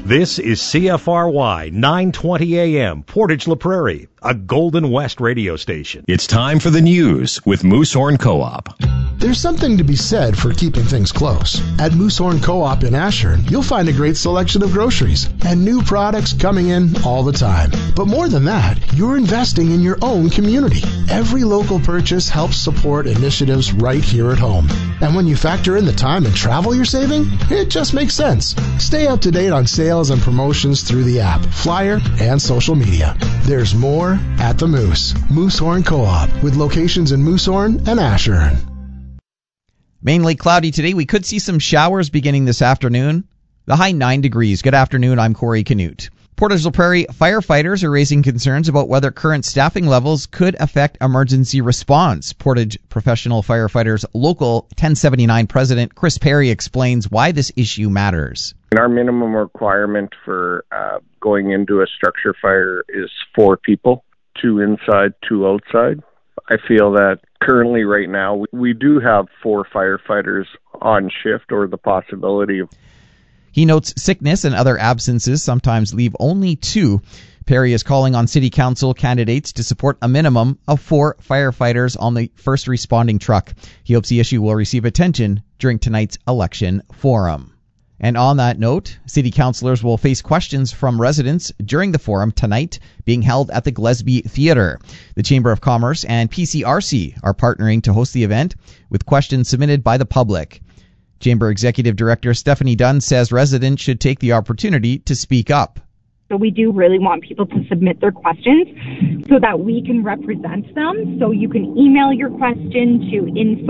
This is CFRY 920 AM, Portage La Prairie, a Golden West radio station. It's time for the news with Moosehorn Co-op. There's something to be said for keeping things close. At Moosehorn Co-op in Ashern, you'll find a great selection of groceries and new products coming in all the time. But more than that, you're investing in your own community. Every local purchase helps support initiatives right here at home. And when you factor in the time and travel you're saving, it just makes sense. Stay up to date on sales and promotions through the app, flyer, and social media. There's more at the Moose. Moosehorn Co-op, with locations in Moosehorn and Ashern. Mainly cloudy today. We could see some showers beginning this afternoon. The high 9 degrees. Good afternoon. I'm Corey Canute. Portage La Prairie firefighters are raising concerns about whether current staffing levels could affect emergency response. Portage Professional Firefighters Local 1079 President Chris Perry explains why this issue matters. Our minimum requirement for going into a structure fire is 4 people, 2 inside, 2 outside. I feel that currently right now we do have 4 firefighters on shift, or the possibility of. He notes sickness and other absences sometimes leave only 2. Perry is calling on city council candidates to support a minimum of 4 firefighters on the first responding truck. He hopes the issue will receive attention during tonight's election forum. And on that note, city councillors will face questions from residents during the forum tonight, being held at the Gillespie Theatre. The Chamber of Commerce and PCRC are partnering to host the event with questions submitted by the public. Chamber Executive Director Stephanie Dunn says residents should take the opportunity to speak up. So we do really want people to submit their questions so that we can represent them. So you can email your question to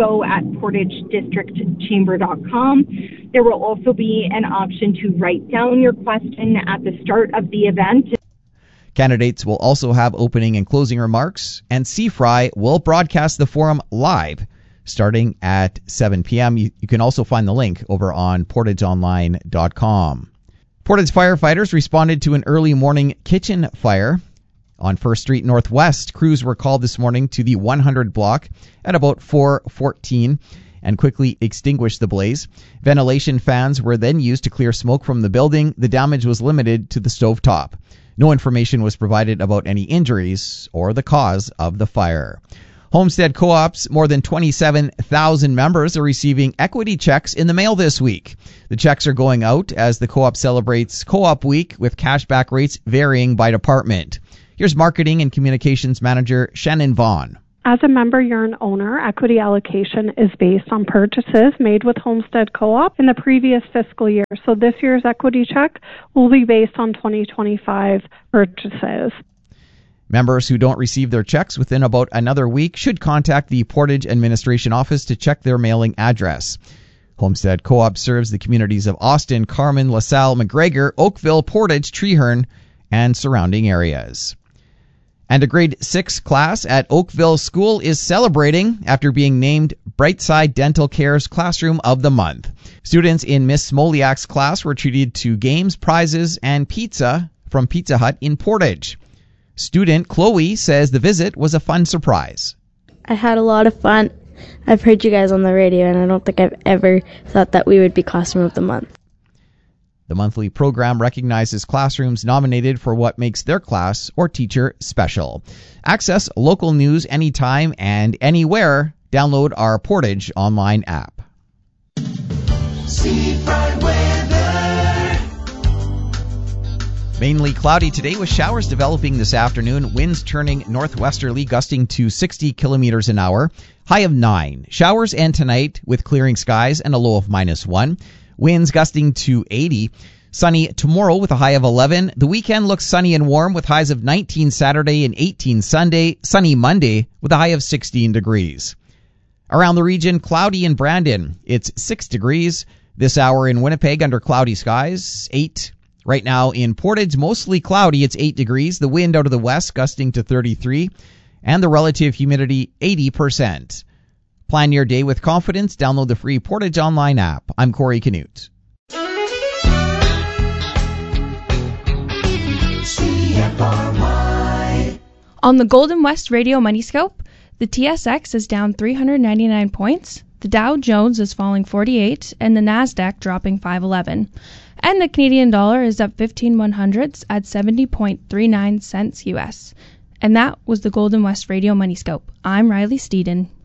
info@portagedistrictchamber.com. There will also be an option to write down your question at the start of the event. Candidates will also have opening and closing remarks, and CFRY will broadcast the forum live starting at 7 p.m. You can also find the link over on portageonline.com. Portage firefighters responded to an early morning kitchen fire on 1st Street Northwest. Crews were called this morning to the 100 block at about 4:14 and quickly extinguished the blaze. Ventilation fans were then used to clear smoke from the building. The damage was limited to the stovetop. No information was provided about any injuries or the cause of the fire. Homestead Co-op's more than 27,000 members are receiving equity checks in the mail this week. The checks are going out as the co-op celebrates Co-op Week, with cashback rates varying by department. Here's Marketing and Communications Manager Shannon Vaughn. As a member, you're an owner. Equity allocation is based on purchases made with Homestead Co-op in the previous fiscal year. So this year's equity check will be based on 2025 purchases. Members who don't receive their checks within about another week should contact the Portage Administration Office to check their mailing address. Homestead Co-op serves the communities of Austin, Carman, LaSalle, McGregor, Oakville, Portage, Treeherne, and surrounding areas. And a grade 6 class at Oakville School is celebrating after being named Brightside Dental Care's Classroom of the Month. Students in Miss Smoliak's class were treated to games, prizes, and pizza from Pizza Hut in Portage. Student Chloe says the visit was a fun surprise. I had a lot of fun. I've heard you guys on the radio, and I don't think I've ever thought that we would be Classroom of the Month. The monthly program recognizes classrooms nominated for what makes their class or teacher special. Access local news anytime and anywhere. Download our Portage online app. Mainly cloudy today with showers developing this afternoon. Winds turning northwesterly, gusting to 60 kilometers an hour. High of 9. Showers and tonight with clearing skies and a low of -1. Winds gusting to 80. Sunny tomorrow with a high of 11. The weekend looks sunny and warm with highs of 19 Saturday and 18 Sunday. Sunny Monday with a high of 16 degrees. Around the region, cloudy in Brandon. It's 6 degrees. This hour in Winnipeg under cloudy skies, 8. Right now in Portage, mostly cloudy. It's 8 degrees. The wind out of the west gusting to 33. And the relative humidity, 80%. Plan your day with confidence. Download the free Portage Online app. I'm Corey Canute. On the Golden West Radio Money Scope, the TSX is down 399 points, the Dow Jones is falling 48, and the Nasdaq dropping 511. And the Canadian dollar is up 15/100ths at 70.39 cents US. And that was the Golden West Radio Money Scope. I'm Riley Steeden.